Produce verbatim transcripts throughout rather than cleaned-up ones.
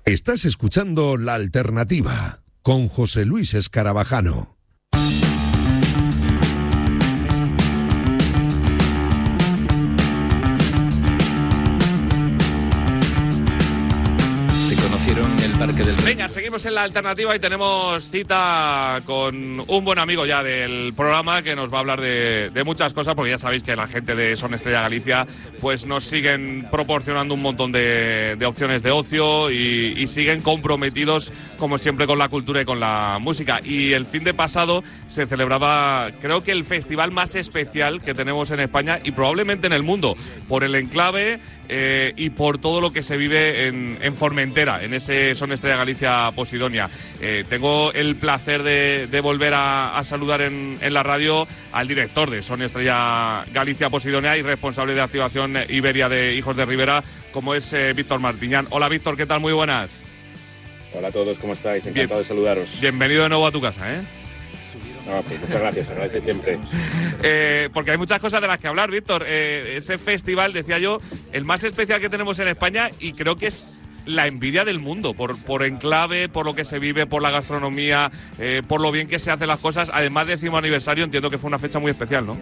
Estás escuchando La Alternativa con José Luis Escarabajano. Venga, seguimos en La Alternativa y tenemos cita con un buen amigo ya del programa que nos va a hablar de, de muchas cosas, porque ya sabéis que la gente de Son Estrella Galicia pues nos siguen proporcionando un montón de, de opciones de ocio y, y siguen comprometidos como siempre con la cultura y con la música. Y el fin de pasado se celebraba, creo que el festival más especial que tenemos en España y probablemente en el mundo, por el enclave eh, y por todo lo que se vive en, en Formentera, en ese Son Estrella Galicia Posidonia. Eh, tengo el placer de, de volver a, a saludar en, en la radio al director de Son Estrella Galicia Posidonia y responsable de activación Iberia de Hijos de Ribera, como es eh, Víctor Martiñán. Hola Víctor, ¿qué tal? Muy buenas. Hola a todos, ¿cómo estáis? Encantado Bien. de saludaros. Bienvenido de nuevo a tu casa, ¿eh? No, pues muchas gracias, agradece siempre. Eh, porque hay muchas cosas de las que hablar, Víctor. Eh, ese festival, decía yo, el más especial que tenemos en España y creo que es la envidia del mundo, por, por enclave, por lo que se vive, por la gastronomía, eh, por lo bien que se hacen las cosas. Además, décimo aniversario, entiendo que fue una fecha muy especial, ¿no?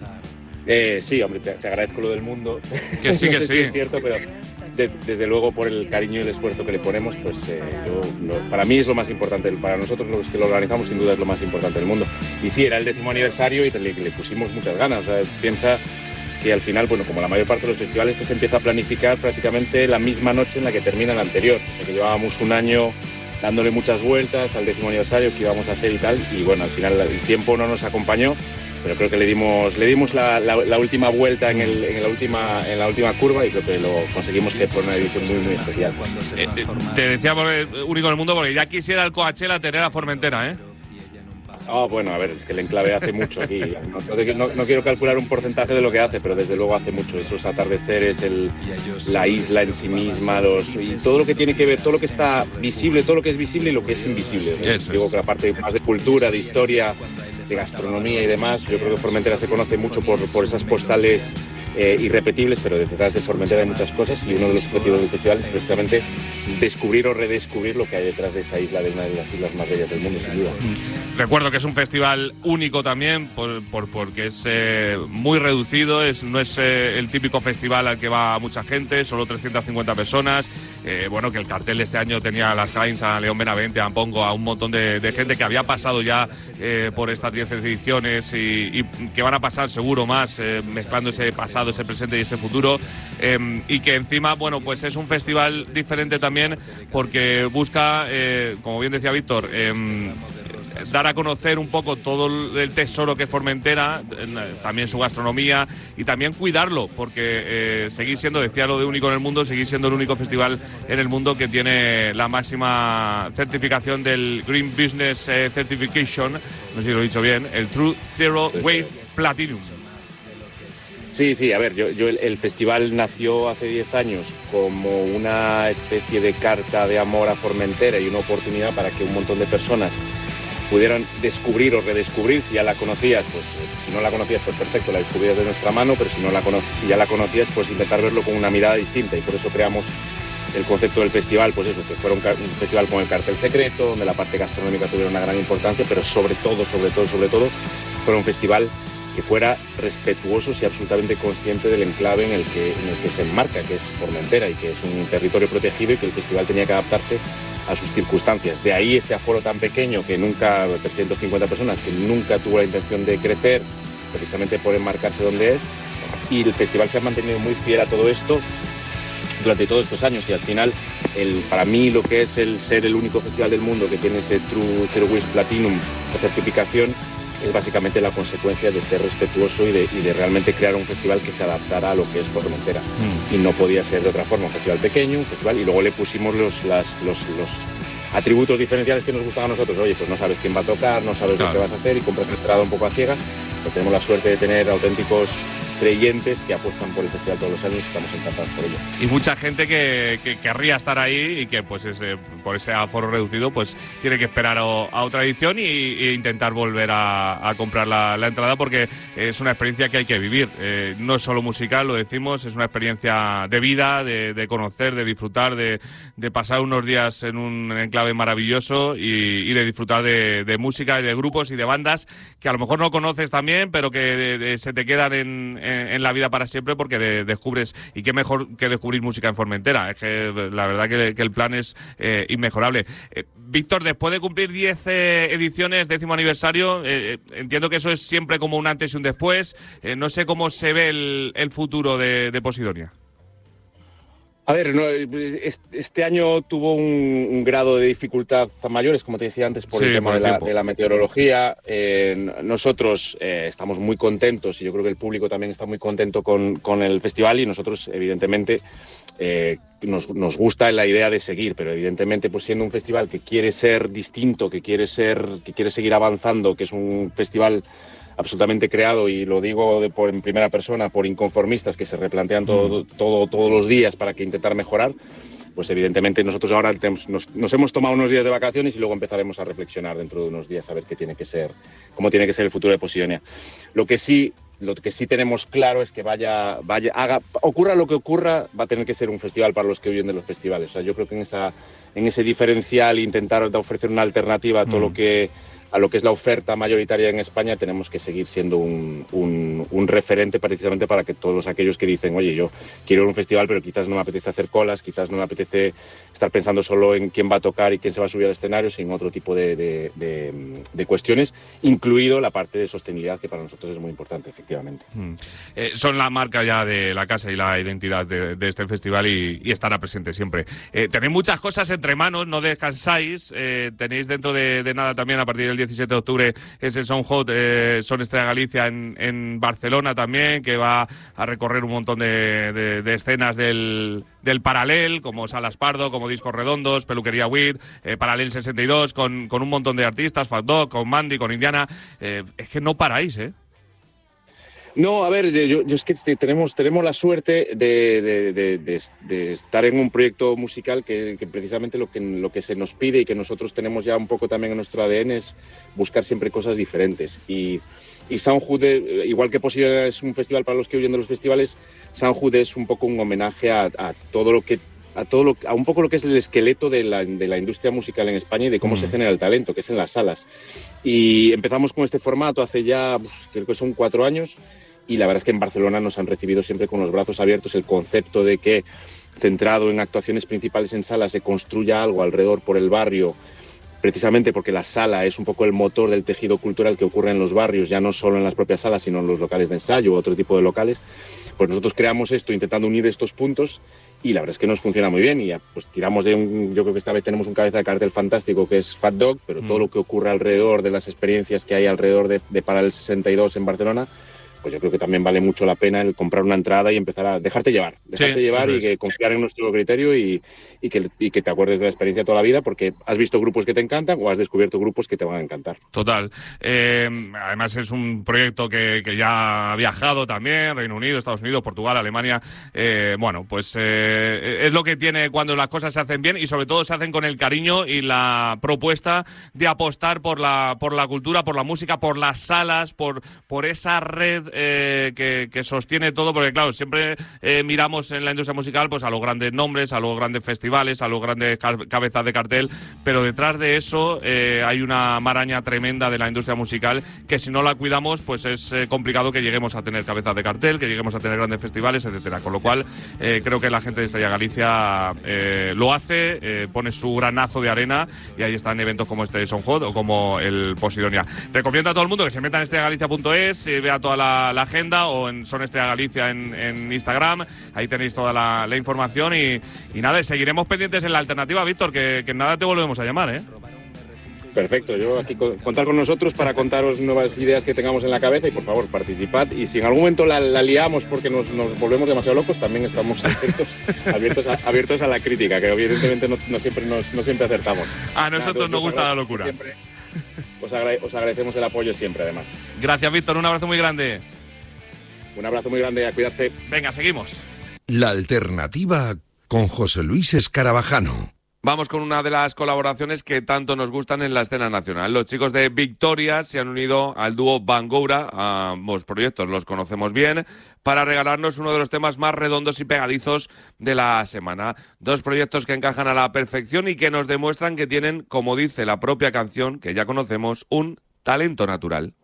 Eh, sí, hombre, te, te agradezco lo del mundo. Que sí, no que sé sí. Si es cierto, pero de, desde luego por el cariño y el esfuerzo que le ponemos, pues eh, yo, lo, para mí es lo más importante, para nosotros los que lo organizamos sin duda es lo más importante del mundo. Y sí, era el décimo aniversario y le, le pusimos muchas ganas. O sea, piensa que al final, bueno, como la mayor parte de los festivales, pues se empieza a planificar prácticamente la misma noche en la que termina el anterior. O sea, que llevábamos un año dándole muchas vueltas al décimo aniversario, qué íbamos a hacer y tal, y bueno, al final el tiempo no nos acompañó, pero creo que le dimos le dimos la, la, la última vuelta en, el, en, la última, en la última curva y creo que lo conseguimos, que fue una edición muy, muy especial. Eh, eh, te decía por el único en el mundo, porque ya quisiera el Coachella tener a Formentera, ¿eh? Ah, oh, bueno, a ver, es que el enclave hace mucho aquí. No, no, no quiero calcular un porcentaje de lo que hace, pero desde luego hace mucho. Esos atardeceres, el, la isla en sí misma, los, y todo lo que tiene que ver, todo lo que está visible, todo lo que es visible y lo que es invisible, ¿no? Eso Digo es. que la parte más de cultura, de historia, de gastronomía y demás, yo creo que Formentera se conoce mucho por, por esas postales eh, irrepetibles, pero detrás de Formentera hay muchas cosas y uno de los objetivos del festival es precisamente descubrir o redescubrir lo que hay detrás de esa isla, de una de las islas más bellas del mundo, sin duda. Recuerdo que es un festival único también, por, por, porque es eh, muy reducido, es, no es eh, el típico festival al que va mucha gente, solo trescientas cincuenta personas. Eh, bueno, que el cartel de este año tenía a las Gains, a León Benavente, a Ampongo, a un montón de, de gente que había pasado ya eh, por estas diez ediciones y, y que van a pasar seguro más, eh, mezclando ese pasado, ese presente y ese futuro. Eh, y que encima, bueno, pues es un festival diferente también porque busca, eh, como bien decía Víctor, eh, dar a conocer un poco todo el tesoro que es Formentera, también su gastronomía y también cuidarlo, porque eh, seguís siendo, decía lo de único en el mundo, seguís siendo el único festival en el mundo que tiene la máxima certificación del Green Business eh, Certification, no sé si lo he dicho bien, el True Zero Waste Platinum. Sí, sí, a ver, yo, yo el, el festival nació hace diez años como una especie de carta de amor a Formentera y una oportunidad para que un montón de personas pudieran descubrir o redescubrir. Si ya la conocías, pues si no la conocías, pues perfecto, la descubrías de nuestra mano, pero si no la cono- si ya la conocías, pues intentar verlo con una mirada distinta, y por eso creamos el concepto del festival, pues eso, que fuera un, un festival con el cartel secreto, donde la parte gastronómica tuviera una gran importancia, pero sobre todo, sobre todo, sobre todo, fuera un festival que fuera respetuoso y absolutamente consciente del enclave en el que, en el que se enmarca, que es Formentera, y que es un territorio protegido y que el festival tenía que adaptarse a sus circunstancias. De ahí este aforo tan pequeño, que nunca, trescientas cincuenta personas, que nunca tuvo la intención de crecer, precisamente por enmarcarse donde es, y el festival se ha mantenido muy fiel a todo esto durante todos estos años, y al final, el, para mí, lo que es el ser el único festival del mundo que tiene ese True Zero Waste Platinum de certificación, es básicamente la consecuencia de ser respetuoso y de, y de realmente crear un festival que se adaptara a lo que es Formentera. Mm. Y no podía ser de otra forma, un festival pequeño, un festival, y luego le pusimos los, las, los, los atributos diferenciales que nos gustaban a nosotros. Oye, pues no sabes quién va a tocar, no sabes claro. lo que vas a hacer y compras la entrada un poco a ciegas. Pues tenemos la suerte de tener auténticos creyentes que apuestan por el festival todos los años y estamos encantados por ello. Y mucha gente que, que querría estar ahí y que pues ese, por ese aforo reducido pues tiene que esperar a, a otra edición y, e intentar volver a, a comprar la, la entrada, porque es una experiencia que hay que vivir. Eh, no es solo musical, lo decimos, es una experiencia de vida, de, de conocer, de disfrutar, de, de pasar unos días en un enclave maravilloso y, y de disfrutar de, de música y de grupos y de bandas que a lo mejor no conoces también, pero que de, de, se te quedan en, en, en la vida para siempre, porque de, descubres, y qué mejor que descubrir música en Formentera. Es que la verdad que, que el plan es eh, inmejorable. Eh, Víctor, después de cumplir diez eh, ediciones, décimo aniversario, eh, entiendo que eso es siempre como un antes y un después. Eh, no sé cómo se ve el, el futuro de, de Posidonia. A ver, no, este año tuvo un, un grado de dificultad mayores, como te decía antes, por sí, el tema por el de, la, de la meteorología. Eh, nosotros eh, estamos muy contentos, y yo creo que el público también está muy contento con, con el festival, y nosotros, evidentemente, eh, nos, nos gusta la idea de seguir, pero evidentemente, pues siendo un festival que quiere ser distinto, que quiere ser, que quiere seguir avanzando, que es un festival absolutamente creado, y lo digo de por, en primera persona, por inconformistas que se replantean todo, todo, todos los días para que intentar mejorar, pues evidentemente nosotros ahora tenemos, nos, nos hemos tomado unos días de vacaciones y luego empezaremos a reflexionar dentro de unos días a ver qué tiene que ser, cómo tiene que ser el futuro de Posidonia. Lo que sí, lo que sí tenemos claro es que vaya, vaya, haga, ocurra lo que ocurra, va a tener que ser un festival para los que huyen de los festivales. O sea, yo creo que en esa, en ese diferencial, intentar ofrecer una alternativa a todo mm. lo que a lo que es la oferta mayoritaria en España, tenemos que seguir siendo un, un, un referente precisamente para que todos aquellos que dicen, oye, yo quiero ir a un festival, pero quizás no me apetece hacer colas, quizás no me apetece estar pensando solo en quién va a tocar y quién se va a subir al escenario, sino otro tipo de, de, de, de cuestiones, incluido la parte de sostenibilidad, que para nosotros es muy importante, efectivamente. Mm. Eh, son la marca ya de la casa y la identidad de, de este festival, y, y estará presente siempre. Eh, tenéis muchas cosas entre manos, no descansáis, eh, tenéis dentro de, de nada también, a partir del diecisiete de octubre, ese Soundhot, eh, Son Estrella Galicia en, en Barcelona también, que va a recorrer un montón de, de, de escenas del, del Paralel, como Salas Pardo, como Discos Redondos, Peluquería Weed, eh, Paralel sesenta y dos, con, con un montón de artistas, Fat Dog, con Mandy, con Indiana. Eh, es que no paráis, ¿eh? No, a ver, yo, yo es que tenemos, tenemos la suerte de, de, de, de, de estar en un proyecto musical que, que precisamente lo que, lo que se nos pide y que nosotros tenemos ya un poco también en nuestro A D N es buscar siempre cosas diferentes. Y, y Soundhot, igual que Posidonia es un festival para los que huyen de los festivales, Soundhot es un poco un homenaje a, a todo lo que a todo lo, a un poco lo que es el esqueleto de la, de la industria musical en España y de cómo mm. se genera el talento, que es en las salas. Y empezamos con este formato hace ya, pues, creo que son cuatro años, y la verdad es que en Barcelona nos han recibido siempre con los brazos abiertos. El concepto de que, centrado en actuaciones principales en salas, se construya algo alrededor por el barrio, precisamente porque la sala es un poco el motor del tejido cultural que ocurre en los barrios, ya no solo en las propias salas, sino en los locales de ensayo u otro tipo de locales. Pues nosotros creamos esto intentando unir estos puntos, y la verdad es que nos funciona muy bien, y ya, pues tiramos de un, yo creo que esta vez tenemos un cabeza de cartel fantástico que es Fat Dog, pero mm. todo lo que ocurre alrededor de las experiencias que hay alrededor de, de Paralel sesenta y dos en Barcelona, pues yo creo que también vale mucho la pena el comprar una entrada y empezar a dejarte llevar, dejarte sí, llevar y que confiar en nuestro criterio y, y, que, y que te acuerdes de la experiencia toda la vida, porque has visto grupos que te encantan o has descubierto grupos que te van a encantar. Total. Eh, además es un proyecto que, que ya ha viajado también, Reino Unido, Estados Unidos, Portugal, Alemania. Eh, bueno, pues eh, es lo que tiene cuando las cosas se hacen bien, y sobre todo se hacen con el cariño y la propuesta de apostar por la, por la cultura, por la música, por las salas, por, por esa red Eh, que, que sostiene todo, porque claro, siempre eh, miramos en la industria musical pues a los grandes nombres, a los grandes festivales, a los grandes cabezas de cartel, pero detrás de eso eh, hay una maraña tremenda de la industria musical que, si no la cuidamos, pues es eh, complicado que lleguemos a tener cabezas de cartel, que lleguemos a tener grandes festivales, etcétera. Con lo cual eh, creo que la gente de Estrella Galicia eh, lo hace, eh, pone su granazo de arena, y ahí están eventos como este de Soundhot o como el Posidonia. Recomiendo a todo el mundo que se meta en estrella galicia punto es, y vea toda la la agenda, o en Son Estrella Galicia en, en Instagram, ahí tenéis toda la, la información, y, y nada, seguiremos pendientes en la alternativa, Víctor, que, que nada te volvemos a llamar, ¿eh? Perfecto, yo aquí contar con nosotros para contaros nuevas ideas que tengamos en la cabeza, y por favor participad, y si en algún momento la, la liamos porque nos, nos volvemos demasiado locos, también estamos abiertos, abiertos, a, abiertos a la crítica, que evidentemente no, no, siempre, no, no siempre acertamos. A nosotros nos gusta la locura. Siempre. Os, agrade- os agradecemos el apoyo siempre, además. Gracias, Víctor. Un abrazo muy grande. Un abrazo muy grande, a cuidarse. Venga, seguimos. La Alternativa con José Luis Escarabajano. Vamos con una de las colaboraciones que tanto nos gustan en la escena nacional. Los chicos de Victoria se han unido al dúo Bangoura, ambos proyectos los conocemos bien, para regalarnos uno de los temas más redondos y pegadizos de la semana. Dos proyectos que encajan a la perfección y que nos demuestran que tienen, como dice la propia canción, que ya conocemos, un talento natural.